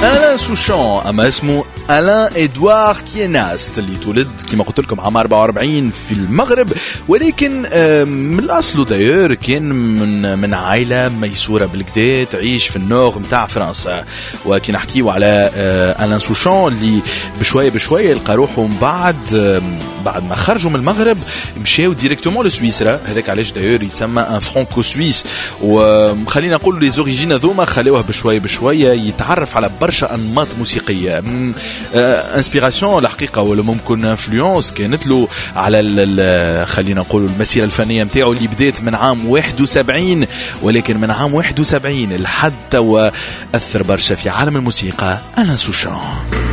ألان سوشان، أما اسمه ألان إدوار كيناست، اللي تولد كما قلت لكم عام 44 في المغرب، ولكن من الأصل داير كان من عائلة ميسورة بالكدا تعيش في النور متاع فرنسا. وكي نحكيو على ألان سوشان اللي بشوية لقى روحهم بعد ما خرجوا من المغرب مشاو ديريكتومون لسويسرا. هذاك علاش داير يتسمى ان فرانكو سويس. وخلينا نقول لي زوريجين هذوما خلوه بشوية يتعرف على برشا انماط موسيقيه. انسبيراسيون الحقيقه ولا ممكن انفلونس كانت له على خلينا نقول المسيره الفنيه نتاعو اللي بدات من عام 71، ولكن من عام 71 لحد توا اثر برشا في عالم الموسيقى ألان سوشان.